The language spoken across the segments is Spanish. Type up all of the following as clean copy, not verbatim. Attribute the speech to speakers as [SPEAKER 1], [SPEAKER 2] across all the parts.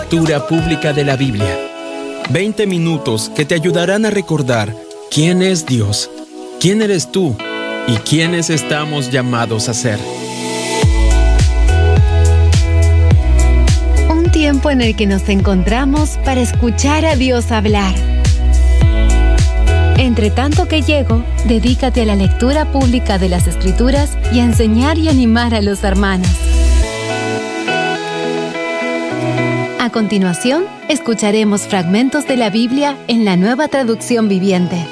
[SPEAKER 1] lectura pública de la Biblia. 20 minutos que te ayudarán a recordar quién es Dios, quién eres tú y quiénes estamos llamados a ser.
[SPEAKER 2] Un tiempo en el que nos encontramos para escuchar a Dios hablar. Entre tanto que llego, dedícate a la lectura pública de las Escrituras y a enseñar y animar a los hermanos. A continuación, escucharemos fragmentos de la Biblia en la Nueva Traducción Viviente.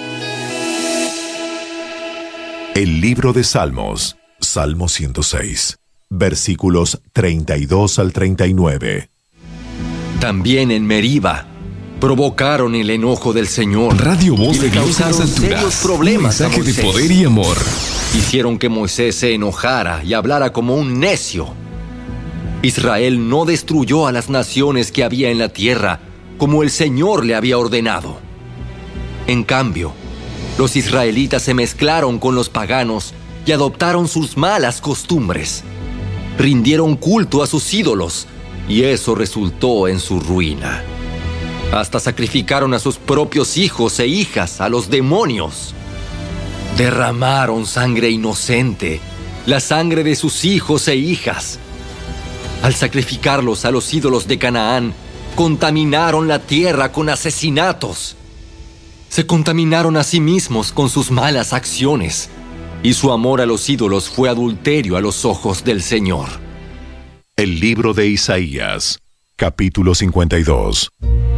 [SPEAKER 3] El libro de Salmos, Salmo 106, versículos 32 al 39.
[SPEAKER 4] También en Meriba provocaron el enojo del Señor.
[SPEAKER 5] Radio Voz
[SPEAKER 4] y
[SPEAKER 5] de
[SPEAKER 4] le
[SPEAKER 5] Dios en las
[SPEAKER 4] causaron serios
[SPEAKER 5] alturas.
[SPEAKER 4] problemas a
[SPEAKER 5] Mensaje de
[SPEAKER 4] Moisés.
[SPEAKER 5] poder y amor.
[SPEAKER 4] Hicieron que Moisés se enojara y hablara como un necio. Israel no destruyó a las naciones que había en la tierra, como el Señor le había ordenado. En cambio, los israelitas se mezclaron con los paganos y adoptaron sus malas costumbres. Rindieron culto a sus ídolos, y eso resultó en su ruina. Hasta sacrificaron a sus propios hijos e hijas a los demonios. Derramaron sangre inocente, la sangre de sus hijos e hijas. Al sacrificarlos a los ídolos de Canaán, contaminaron la tierra con asesinatos. Se contaminaron a sí mismos con sus malas acciones, y su amor a los ídolos fue adulterio a los ojos del Señor.
[SPEAKER 3] El libro de Isaías, capítulo 52.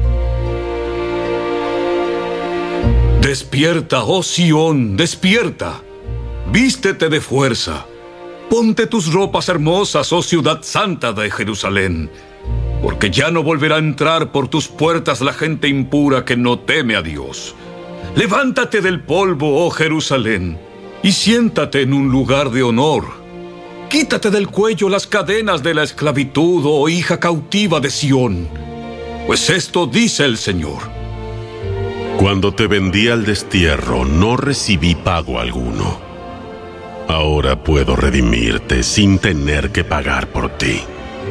[SPEAKER 6] Despierta, oh Sión, despierta. Vístete de fuerza. Ponte tus ropas hermosas, oh ciudad santa de Jerusalén, porque ya no volverá a entrar por tus puertas la gente impura que no teme a Dios. Levántate del polvo, oh Jerusalén, y siéntate en un lugar de honor. Quítate del cuello las cadenas de la esclavitud, oh hija cautiva de Sión. Pues esto dice el Señor.
[SPEAKER 7] Cuando te vendí al destierro, no recibí pago alguno. Ahora puedo redimirte sin tener que pagar por ti.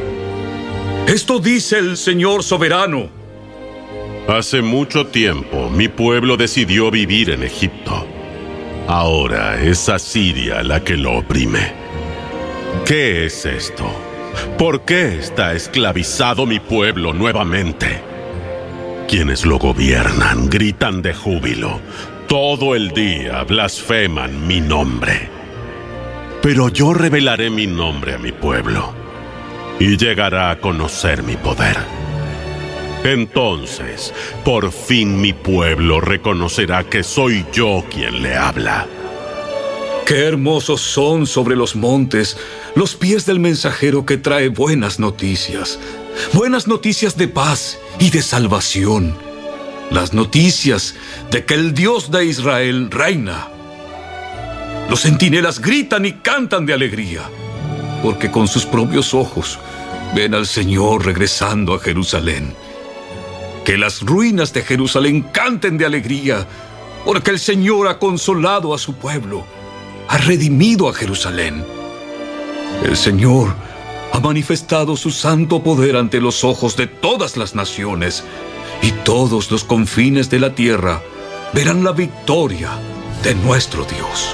[SPEAKER 6] Esto dice el Señor soberano.
[SPEAKER 7] Hace mucho tiempo, mi pueblo decidió vivir en Egipto. Ahora es Asiria la que lo oprime. ¿Qué es esto? ¿Por qué está esclavizado mi pueblo nuevamente? Quienes lo gobiernan gritan de júbilo. Todo el día blasfeman mi nombre. Pero yo revelaré mi nombre a mi pueblo, y llegará a conocer mi poder. Entonces, por fin mi pueblo reconocerá que soy yo quien le habla.
[SPEAKER 6] Qué hermosos son sobre los montes los pies del mensajero que trae buenas noticias de paz y de salvación, las noticias de que el Dios de Israel reina. Los centinelas gritan y cantan de alegría, porque con sus propios ojos ven al Señor regresando a Jerusalén. Que las ruinas de Jerusalén canten de alegría, porque el Señor ha consolado a su pueblo, ha redimido a Jerusalén. El Señor ha manifestado su santo poder ante los ojos de todas las naciones, y todos los confines de la tierra verán la victoria de nuestro Dios.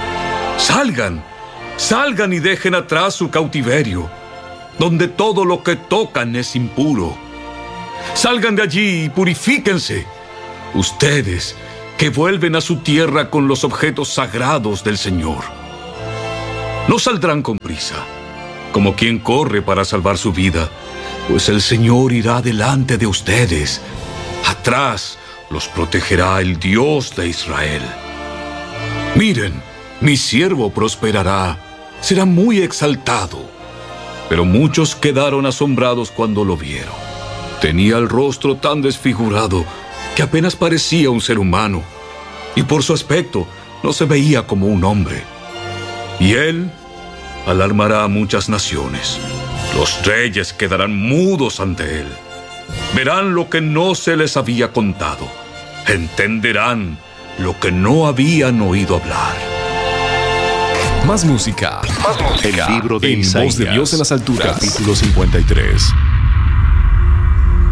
[SPEAKER 6] Salgan y dejen atrás su cautiverio, donde todo lo que tocan es impuro. Salgan de allí y purifíquense, ustedes que vuelven a su tierra con los objetos sagrados del Señor. No saldrán con prisa, como quien corre para salvar su vida, pues el Señor irá delante de ustedes. Atrás los protegerá el Dios de Israel. Miren, mi siervo prosperará, será muy exaltado. Pero muchos quedaron asombrados cuando lo vieron. Tenía el rostro tan desfigurado que apenas parecía un ser humano, y por su aspecto no se veía como un hombre. Y él alarmará a muchas naciones. Los reyes quedarán mudos ante él. Verán lo que no se les había contado. Entenderán lo que no habían oído hablar.
[SPEAKER 5] Más música.
[SPEAKER 3] El libro de
[SPEAKER 5] En
[SPEAKER 3] Isaías,
[SPEAKER 5] Voz de Dios en las alturas.
[SPEAKER 3] capítulo 53.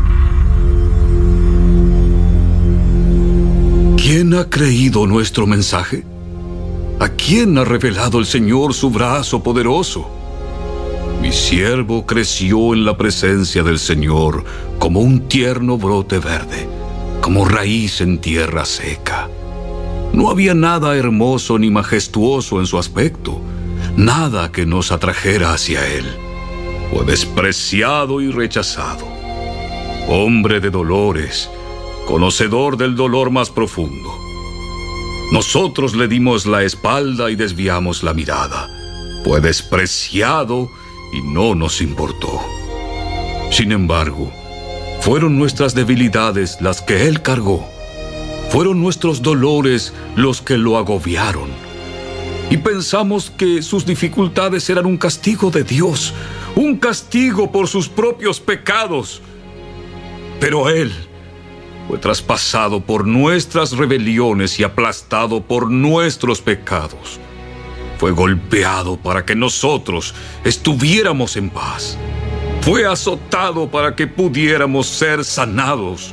[SPEAKER 6] ha creído nuestro mensaje? ¿A quién ha revelado el Señor su brazo poderoso? Mi siervo creció en la presencia del Señor como un tierno brote verde, como raíz en tierra seca. No había nada hermoso ni majestuoso en su aspecto, nada que nos atrajera hacia él. Fue despreciado y rechazado, hombre de dolores, conocedor del dolor más profundo. Nosotros le dimos la espalda y desviamos la mirada. Fue despreciado y no nos importó. Sin embargo, fueron nuestras debilidades las que él cargó. Fueron nuestros dolores los que lo agobiaron. Y pensamos que sus dificultades eran un castigo de Dios, un castigo por sus propios pecados. Pero él fue traspasado por nuestras rebeliones y aplastado por nuestros pecados. Fue golpeado para que nosotros estuviéramos en paz. Fue azotado para que pudiéramos ser sanados.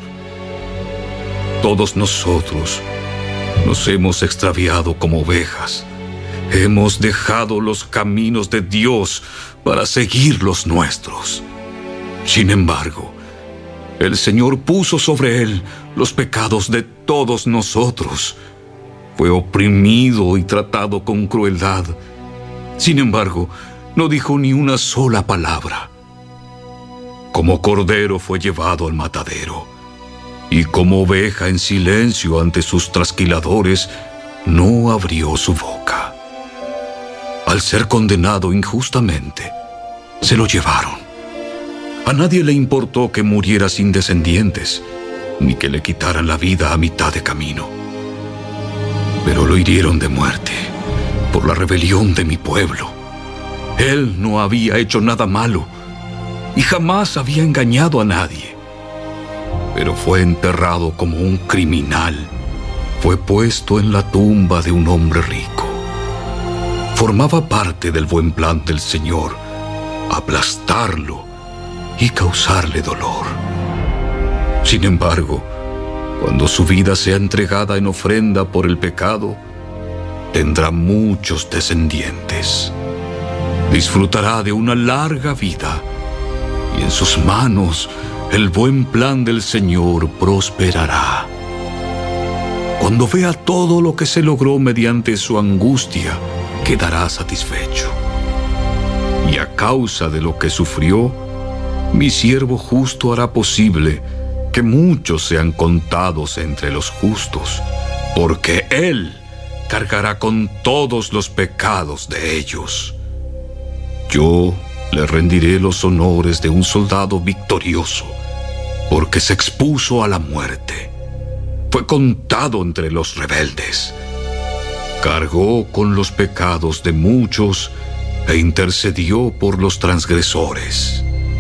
[SPEAKER 6] Todos nosotros nos hemos extraviado como ovejas. Hemos dejado los caminos de Dios para seguir los nuestros. Sin embargo, el Señor puso sobre él los pecados de todos nosotros. Fue oprimido y tratado con crueldad. Sin embargo, no dijo ni una sola palabra. Como cordero fue llevado al matadero, y como oveja en silencio ante sus trasquiladores, no abrió su boca. Al ser condenado injustamente, se lo llevaron. A nadie le importó que muriera sin descendientes, ni que le quitaran la vida a mitad de camino. Pero lo hirieron de muerte por la rebelión de mi pueblo. Él no había hecho nada malo y jamás había engañado a nadie. Pero fue enterrado como un criminal. Fue puesto en la tumba de un hombre rico. Formaba parte del buen plan del Señor, aplastarlo y causarle dolor. Sin embargo, cuando su vida sea entregada en ofrenda por el pecado, tendrá muchos descendientes. Disfrutará de una larga vida y en sus manos el buen plan del Señor prosperará. Cuando vea todo lo que se logró mediante su angustia, quedará satisfecho. Y a causa de lo que sufrió, mi siervo justo hará posible que muchos sean contados entre los justos, porque él cargará con todos los pecados de ellos. Yo le rendiré los honores de un soldado victorioso, porque se expuso a la muerte. Fue contado entre los rebeldes. Cargó con los pecados de muchos e intercedió por los transgresores.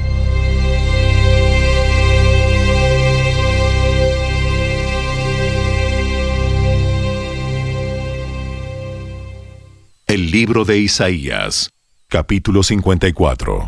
[SPEAKER 3] El libro de Isaías, capítulo 54.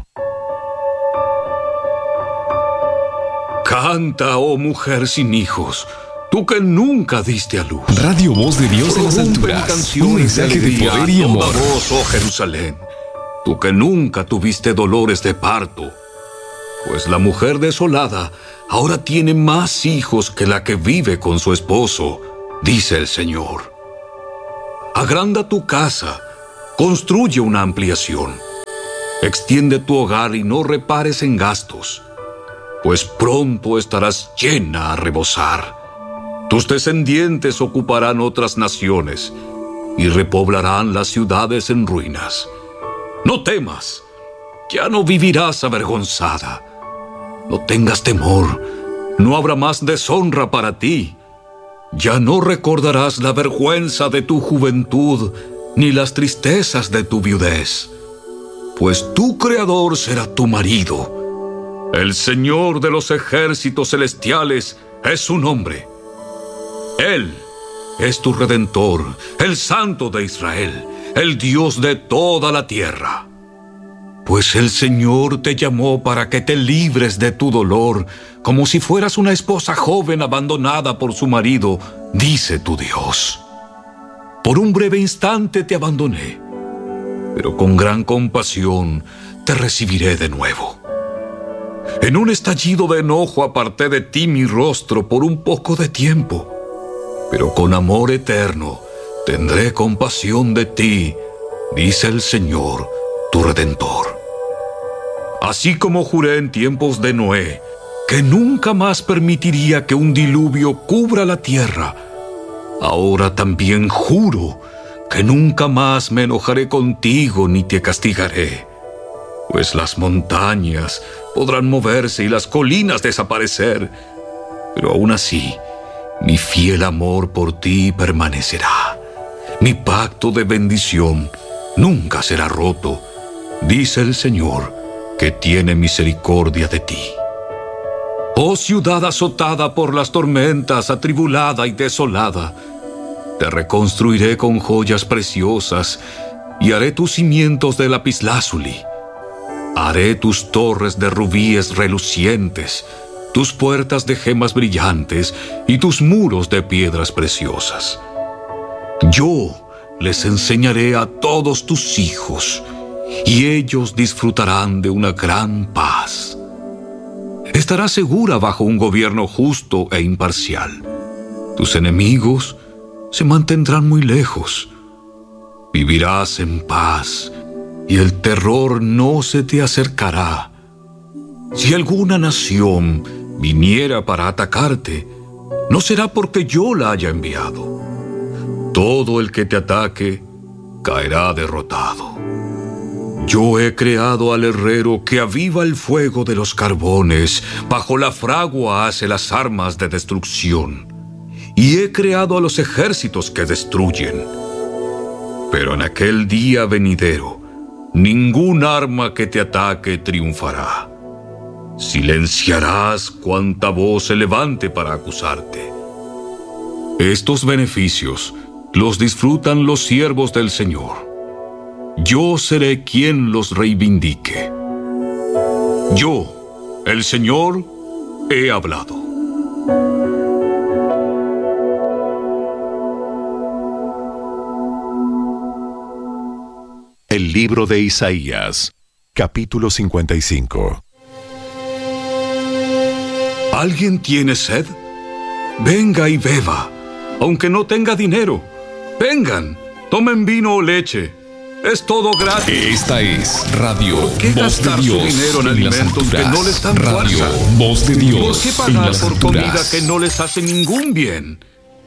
[SPEAKER 6] Canta, oh mujer sin hijos, tú que nunca diste a luz.
[SPEAKER 5] Radio Voz de Dios en las
[SPEAKER 6] Prorrumpen
[SPEAKER 5] alturas.
[SPEAKER 6] canciones
[SPEAKER 5] Un mensaje de
[SPEAKER 6] alegría
[SPEAKER 5] poder y
[SPEAKER 6] a
[SPEAKER 5] amor.
[SPEAKER 6] toda voz, oh Jerusalén, tú que nunca tuviste dolores de parto. Pues la mujer desolada ahora tiene más hijos que la que vive con su esposo, dice el Señor. Agranda tu casa, construye una ampliación. Extiende tu hogar y no repares en gastos, pues pronto estarás llena a rebosar. Tus descendientes ocuparán otras naciones y repoblarán las ciudades en ruinas. No temas, ya no vivirás avergonzada. No tengas temor, no habrá más deshonra para ti. Ya no recordarás la vergüenza de tu juventud, ni las tristezas de tu viudez, pues tu Creador será tu marido. El Señor de los ejércitos celestiales es su nombre. Él es tu Redentor, el Santo de Israel, el Dios de toda la tierra. Pues el Señor te llamó para que te libres de tu dolor, como si fueras una esposa joven abandonada por su marido, dice tu Dios. Por un breve instante te abandoné, pero con gran compasión te recibiré de nuevo. En un estallido de enojo aparté de ti mi rostro por un poco de tiempo, pero con amor eterno tendré compasión de ti, dice el Señor, tu Redentor. Así como juré en tiempos de Noé que nunca más permitiría que un diluvio cubra la tierra, ahora también juro que nunca más me enojaré contigo ni te castigaré, pues las montañas podrán moverse y las colinas desaparecer, pero aún así mi fiel amor por ti permanecerá. Mi pacto de bendición nunca será roto, dice el Señor, que tiene misericordia de ti. Oh ciudad azotada por las tormentas, atribulada y desolada, te reconstruiré con joyas preciosas y haré tus cimientos de lapislázuli. Haré tus torres de rubíes relucientes, tus puertas de gemas brillantes y tus muros de piedras preciosas. Yo les enseñaré a todos tus hijos, y ellos disfrutarán de una gran paz. Estarás segura bajo un gobierno justo e imparcial. Tus enemigos se mantendrán muy lejos. Vivirás en paz, y el terror no se te acercará. Si alguna nación viniera para atacarte, no será porque yo la haya enviado. Todo el que te ataque caerá derrotado. Yo he creado al herrero que aviva el fuego de los carbones, bajo la fragua hace las armas de destrucción, y he creado a los ejércitos que destruyen. Pero en aquel día venidero, ningún arma que te ataque triunfará. Silenciarás cuanta voz se levante para acusarte. Estos beneficios los disfrutan los siervos del Señor. Yo seré quien los reivindique. Yo, el Señor, he hablado.
[SPEAKER 3] El libro de Isaías, capítulo 55.
[SPEAKER 6] ¿Alguien tiene sed? Venga y beba, aunque no tenga dinero. Vengan, tomen vino o leche. Es todo gratis.
[SPEAKER 5] Esta es Radio
[SPEAKER 6] ¿Por qué
[SPEAKER 5] Voz de
[SPEAKER 6] gastar
[SPEAKER 5] Dios
[SPEAKER 6] su dinero en
[SPEAKER 5] en las
[SPEAKER 6] alimentos que
[SPEAKER 5] alturas?
[SPEAKER 6] no les dan
[SPEAKER 5] Radio
[SPEAKER 6] fuerza?
[SPEAKER 5] Voz de
[SPEAKER 6] ¿Por
[SPEAKER 5] Dios
[SPEAKER 6] qué
[SPEAKER 5] en
[SPEAKER 6] pagar
[SPEAKER 5] las
[SPEAKER 6] por comida
[SPEAKER 5] alturas?
[SPEAKER 6] que no les hace ningún bien?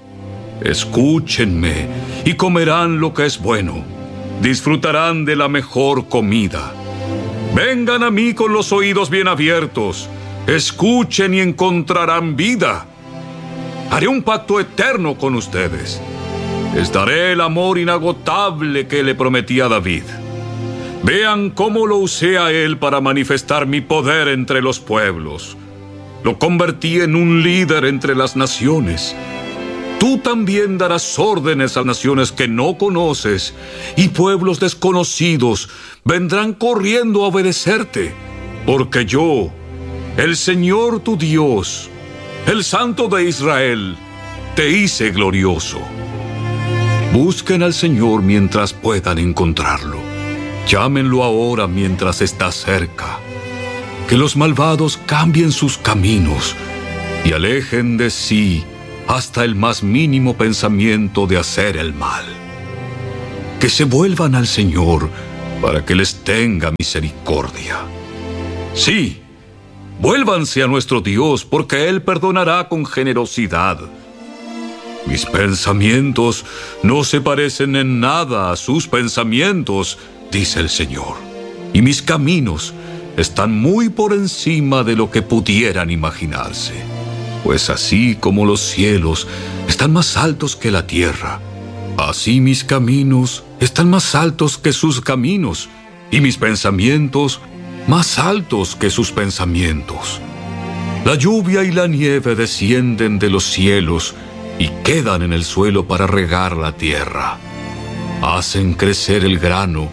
[SPEAKER 6] Escúchenme y comerán lo que es bueno. Disfrutarán de la mejor comida. Vengan a mí con los oídos bien abiertos. Escuchen y encontrarán vida. Haré un pacto eterno con ustedes. Les daré el amor inagotable que le prometí a David. Vean cómo lo usé a él para manifestar mi poder entre los pueblos. Lo convertí en un líder entre las naciones. Tú también darás órdenes a naciones que no conoces, y pueblos desconocidos vendrán corriendo a obedecerte, porque yo, el Señor tu Dios, el Santo de Israel, te hice glorioso. Busquen al Señor mientras puedan encontrarlo. Llámenlo ahora mientras está cerca. Que los malvados cambien sus caminos y alejen de sí hasta el más mínimo pensamiento de hacer el mal. Que se vuelvan al Señor para que les tenga misericordia. Sí, vuélvanse a nuestro Dios, porque Él perdonará con generosidad. Mis pensamientos no se parecen en nada a sus pensamientos, dice el Señor, y mis caminos están muy por encima de lo que pudieran imaginarse. Pues así como los cielos están más altos que la tierra, así mis caminos están más altos que sus caminos, y mis pensamientos más altos que sus pensamientos. La lluvia y la nieve descienden de los cielos y quedan en el suelo para regar la tierra. Hacen crecer el grano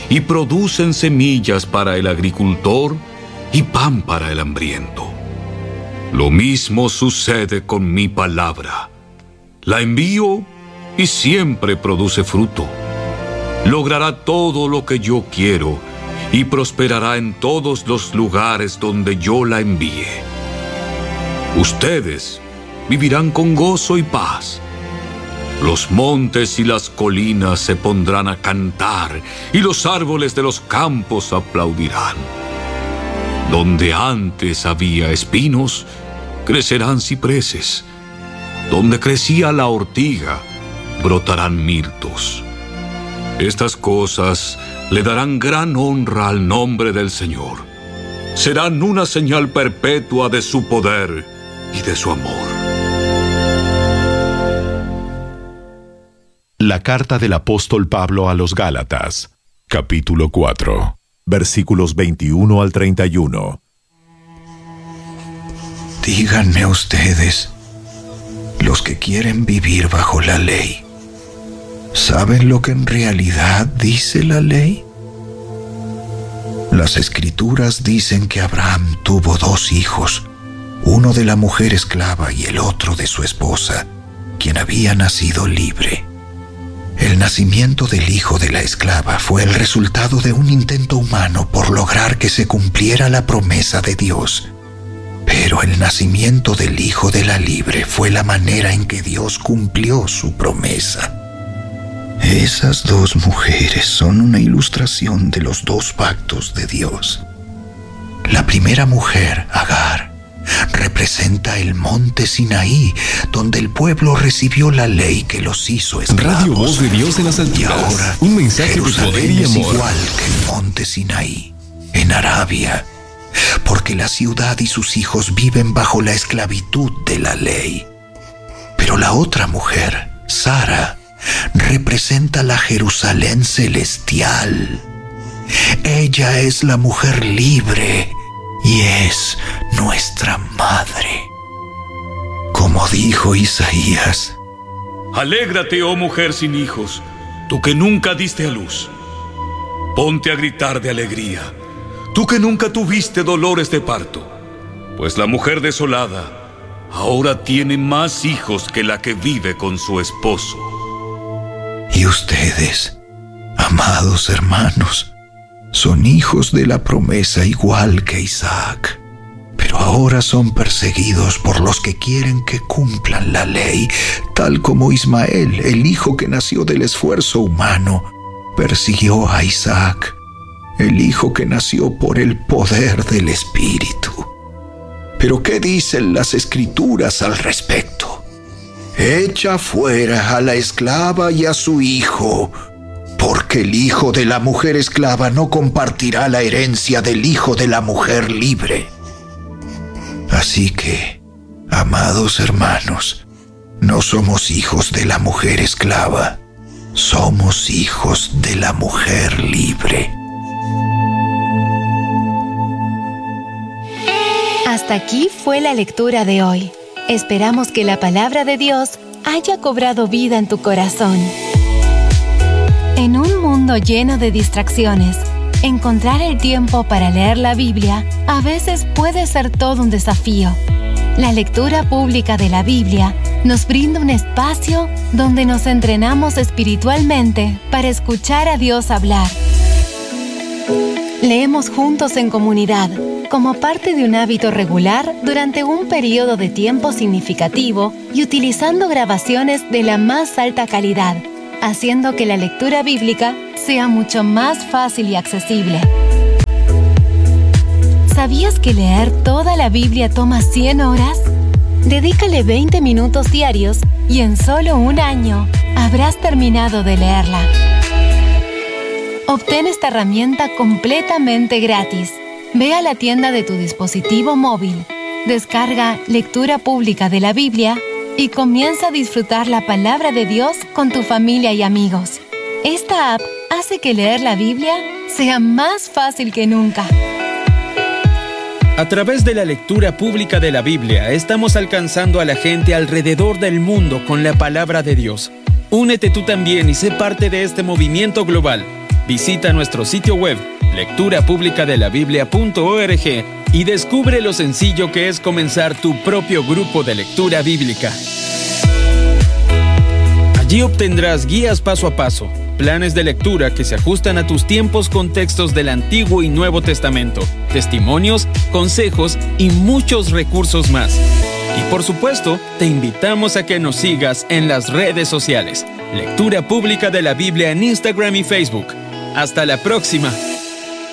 [SPEAKER 6] y producen semillas para el agricultor y pan para el hambriento. Lo mismo sucede con mi palabra. La envío y siempre produce fruto. Logrará todo lo que yo quiero y prosperará en todos los lugares donde yo la envíe. Ustedes vivirán con gozo y paz. Los montes y las colinas se pondrán a cantar y los árboles de los campos aplaudirán. Donde antes había espinos, crecerán cipreses. Donde crecía la ortiga, brotarán mirtos. Estas cosas le darán gran honra al nombre del Señor. Serán una señal perpetua de su poder y de su amor.
[SPEAKER 3] La carta del apóstol Pablo a los Gálatas, capítulo 4, versículos 21 al 31.
[SPEAKER 8] Díganme ustedes, los que quieren vivir bajo la ley, ¿saben lo que en realidad dice la ley? Las Escrituras dicen que Abraham tuvo 2 hijos, uno de la mujer esclava y el otro de su esposa, quien había nacido libre. El nacimiento del hijo de la esclava fue el resultado de un intento humano por lograr que se cumpliera la promesa de Dios. Pero el nacimiento del hijo de la libre fue la manera en que Dios cumplió su promesa. Esas 2 mujeres son una ilustración de los 2 pactos de Dios. La primera mujer, Agar, representa el monte Sinaí, donde el pueblo recibió la ley que los hizo esclavos.
[SPEAKER 5] Radio Voz de Dios en las alturas.
[SPEAKER 8] Y ahora,
[SPEAKER 5] un mensaje de poder y
[SPEAKER 8] es
[SPEAKER 5] amor.
[SPEAKER 8] igual que el monte Sinaí, en Arabia, porque la ciudad y sus hijos viven bajo la esclavitud de la ley. Pero la otra mujer, Sara, representa la Jerusalén celestial. Ella es la mujer libre y es nuestra madre. Como dijo Isaías:
[SPEAKER 6] Alégrate, oh mujer sin hijos, tú que nunca diste a luz. Ponte a gritar de alegría, tú que nunca tuviste dolores de parto, pues la mujer desolada ahora tiene más hijos que la que vive con su esposo.
[SPEAKER 8] Y ustedes, amados hermanos, son hijos de la promesa igual que Isaac, pero ahora son perseguidos por los que quieren que cumplan la ley, tal como Ismael, el hijo que nació del esfuerzo humano, persiguió a Isaac, el hijo que nació por el poder del Espíritu. Pero ¿qué dicen las Escrituras al respecto? Echa fuera a la esclava y a su hijo, porque el hijo de la mujer esclava no compartirá la herencia del hijo de la mujer libre. Así que, amados hermanos, no somos hijos de la mujer esclava, somos hijos de la mujer libre.
[SPEAKER 2] Hasta aquí fue la lectura de hoy. Esperamos que la palabra de Dios haya cobrado vida en tu corazón. En un mundo lleno de distracciones, encontrar el tiempo para leer la Biblia a veces puede ser todo un desafío. La lectura pública de la Biblia nos brinda un espacio donde nos entrenamos espiritualmente para escuchar a Dios hablar. Leemos juntos en comunidad, como parte de un hábito regular durante un periodo de tiempo significativo y utilizando grabaciones de la más alta calidad, haciendo que la lectura bíblica sea mucho más fácil y accesible. ¿Sabías que leer toda la Biblia toma 100 horas? Dedícale 20 minutos diarios y en solo un año habrás terminado de leerla. Obtén esta herramienta completamente gratis. Ve a la tienda de tu dispositivo móvil, descarga Lectura Pública de la Biblia y comienza a disfrutar la palabra de Dios con tu familia y amigos. Esta app hace que leer la Biblia sea más fácil que nunca.
[SPEAKER 1] A través de la lectura pública de la Biblia, estamos alcanzando a la gente alrededor del mundo con la palabra de Dios. Únete tú también y sé parte de este movimiento global. Visita nuestro sitio web, lecturapublicadelabiblia.org, y descubre lo sencillo que es comenzar tu propio grupo de lectura bíblica. Allí obtendrás guías paso a paso, planes de lectura que se ajustan a tus tiempos con textos del Antiguo y Nuevo Testamento, testimonios, consejos y muchos recursos más. Y por supuesto, te invitamos a que nos sigas en las redes sociales. Lectura Pública de la Biblia en Instagram y Facebook. ¡Hasta la próxima!